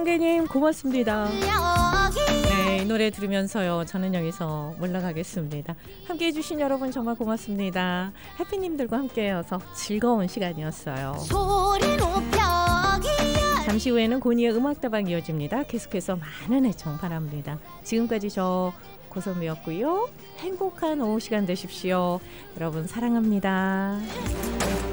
성계님 고맙습니다. 네, 이 노래 들으면서요. 저는 여기서 물러가겠습니다. 함께해 주신 여러분 정말 고맙습니다. 해피님들과 함께여서 즐거운 시간이었어요. 잠시 후에는 고니의 음악다방 이어집니다. 계속해서 많은 애청 바랍니다. 지금까지 저 고선미였고요. 행복한 오후 시간 되십시오. 여러분 사랑합니다.